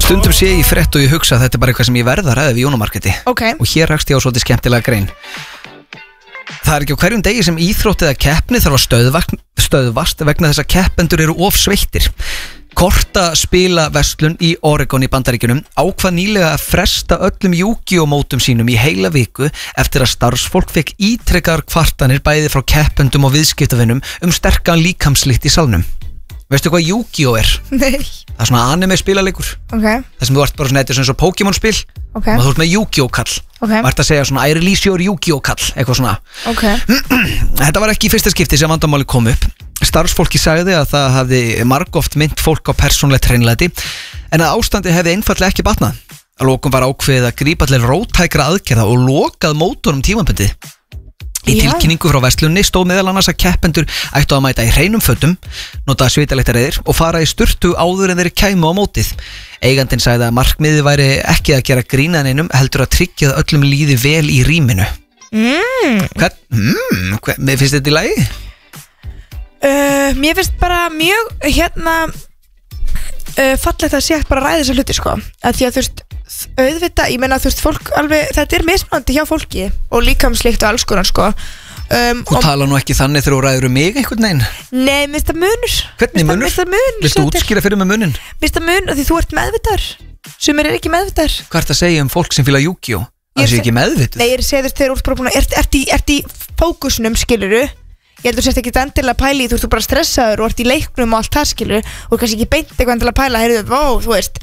Stundum sé ég frétt og ég hugsa að þetta bara eitthvað sem ég verð að ræða við Jónamarketi. Og hér rakst ég á svolítið skemmtilega grein. Það ekki á hverjum degi sem íþrótt eða keppni þarf að stöðvast vegna þess að keppendur eru of sveittir. Kortaspila verslun í Oregon í Bandaríkjunum ákvað nýlega að fresta öllum Yu-Gi-Oh mótum sínum í heila viku eftir að starfsfólk fekk ítrekkaðar kvartanir bæði frá keppendum og viðskiptavinum sterkan líkamslykt í salnum. Veistu hvað Yu-Gi-Oh er? Nei. Það er svona anime spilalegur. Það sem þú ert bara svona eitthvað svona Pokémon spil og þú ert með Yu-Gi-Oh kall og ert að segja svona I release your Yu-Gi-Oh kall, eitthvað svona. Þetta var ekki í fyrsta skipti sem vandamáli kom upp. Starfsfólki sagði að það hafði margoft minnt fólk á persónlegt hreinlæti en að ástandi hefði einfaldlega ekki batnað. Að lokum var ákveðið að grípa til róttækra aðgerða og lokað mótorum tímabundið. Í tilkynningu frá verslunni stóð meðal annars að keppendur ættu að mæta í hreinum fötum, nota svitalyftareiðir og fara í sturtu áður en þeir kæmu á mótið. Eigandinn sagði að markmiðið væri ekki að gera grín að neinum, heldur að tryggja að öllum líði vel í rýminu. Mér finnst þetta í lagi? Mér finnst bara mjög fallegt að sé bara ræða þessa hluti sko. Að því að þú veist auðvitað, ég meina þú veist fólk alveg, þetta mismunandi hjá fólki og líkamslykt og alls konar sko. Þú tala nú ekki þannig þegar þú ræður mig einhvern veginn? Nei, mér finnst það munur. Hvernig munur? Viltu útskýra fyrir mig munin? Mér finnst það munur því þú ert meðvitaður. Sumir ekki meðvitaður. Hvað ert að segja fólk sem fíla Yu-Gi-Oh? Það sé ekki meðvituð? Nei, ég er að segja þegar þú ert bara búin að ert í fókusnum, skilurðu. Ég held að þú sést ekki endilega pæli, þú ert bara stressaður og ert í leiknum og allt það, skilurðu, og kannski ekki beint eitthvað endilega pæla, heyrðu, þú veist.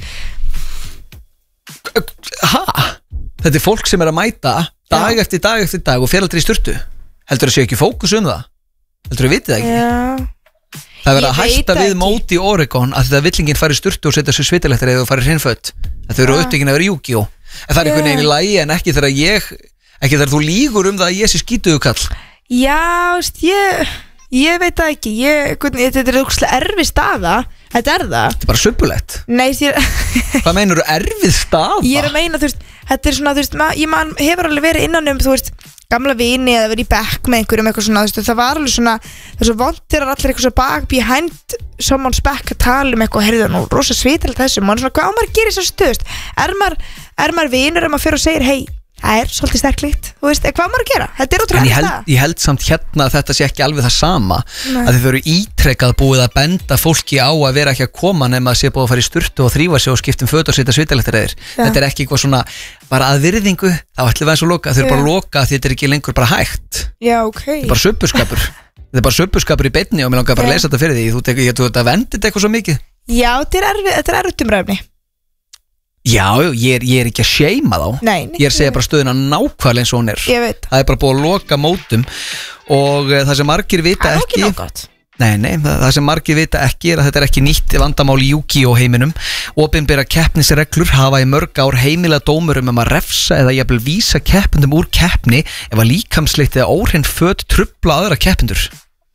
Þetta er fólk sem er að mæta dag eftir dag og fer aldrei í sturtu. Heldur það sé ekki fókus um það? Heldur það vitið það ekki? Það verður að hætta við móti í Oregon að þetta villingin fari í sturtu og setja sér svitalyftareið og fari hreinfött. Þetta eru upptökin að vera Yu-Gi-Oh. En það er einhvern veginn í lagi en ekki þegar þú lýgur um það að ég sé skítuðukall. Já, ég veit það ekki. Þetta er ógeðslega erfið staða. Þetta er það. Þetta er bara subbulegt. Nei, hvað meinar þú erfið staða? Ég er að meina, þú veist, þetta er svona, þú veist, ég hefur alveg verið innan þú veist, gamla vini eða verið í bekk með einhverjum eitthvað svona, þú veist, það var alveg svona, það er svo vont þegar allir eitthvað svo bak behind someone's back að tala um eitthvað, heyrðu það nú, rosa svitalegt þessu, mann svona, hvað á maður að gera í þessu stöðust? Er maður vinur ef maður fyrir og segir, hei, það er svolítið sterklíkt, þú veist, hvað maður að gera? Þetta er ótrúlega það. Ég held samt hérna að þetta sé ekki alveg það sama. Að þið eru ítrekkað búið að benda fólki á að vera ekki að koma nema að sé búið að fara í sturtu og þrífa sig og skipta föt og setja svitalyftareiðir. Þetta er ekki eitthvað svona bara að virðingu, þá ætlum við eins og loka. Þau eru bara að loka því þetta er ekki lengur bara hægt. Já, ok. Þetta er bara subbuskapur. Þetta er bara subbuskapur í beinni og mér langar bara að lesa þetta fyrir því. Þú vendið þetta eitthvað svo mikið. Já, þetta er erfitt umræðni. Já, ég er ekki að shama þá. Nei, ég er að segja bara stöðuna nákvæmlega eins og hún er. Ég veit. Það er bara búið að loka mótum og það sem margir vita ekki Nei, það sem margir vita ekki er að þetta er ekki nýtt vandamál í Yu-Gi-Oh heiminum. Opinbera keppnisreglur hafa í mörg ár heimilað dómurum að refsa eða jafnvel vísa keppendum úr keppni ef að líkamslykt eða óhrein föt trufla aðra keppendur.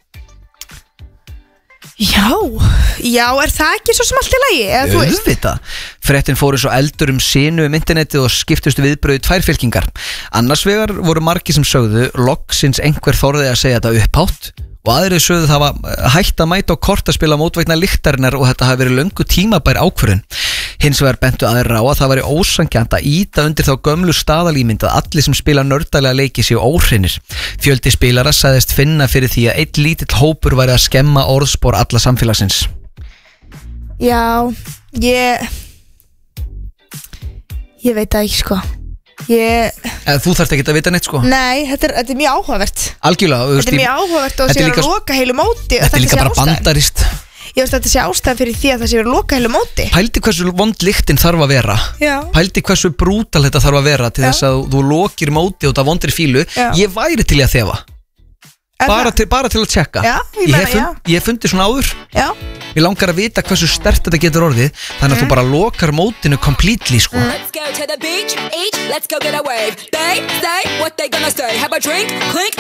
Já, er það ekki svo sem allt í lagi? Auðvitað. Fréttin fóru svo eldur sinu internetið og skiptustu viðbröðu tvær fylkingar. Annars vegar voru margir sem sögðu loksins einhver þorði að segja þetta upphátt og aðrir sögðu það var hægt að mæta á kortaspila mótvegna lyktarinnar og þetta hafi verið löngu tímabær ákvörðun. Hins vegar bentu aðrir á að það væri ósanngjarnt að ýta undir þá gömlu staðalímynd að allir sem spila nördalega leiki séu óhreinir. Fjöldi spilara sagðist finna fyrir því að einn lítill hópur væri að skemma orðspor alla samfélagsins. Já, ég veit það ekki sko. Þú þarft ekki að vita neitt sko. Nei, þetta er mjög áhugavert. Algjörlega. Þetta er mjög áhugavert og sér að loka heilu móti. Þetta er líka bara bandarist. Ég veist að þetta sé ástæðan fyrir því að það sé verið að loka heilu móti. Pældi hversu vond lyktin þarf að vera. Já. Pældi hversu brútal þetta þarf að vera til þess að þú lokir móti og það vondir fílu. Já. Ég væri til að þefa. Bara til að tjekka. Já, ég hef fundið svona áður. Já. Mér langar að vita hversu sterkt þetta getur orðið. Þannig að þú bara lokar mótinu completely sko. Let's go to the beach, each, let's go get a wave. They say what they gonna say. Have a drink, clink.